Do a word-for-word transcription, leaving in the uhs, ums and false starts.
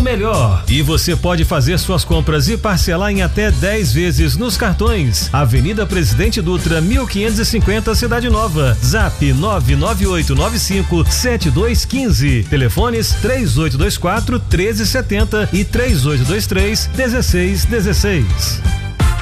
melhor. E você pode fazer suas compras e parcelar em até dez vezes nos cartões. Avenida Presidente Dutra, mil quinhentos e cinquenta, Cidade Nova. Zap nove nove oito nove cinco sete dois um cinco. Telefones três oito dois quatro, treze setenta e três oito dois três, dezesseis dezesseis.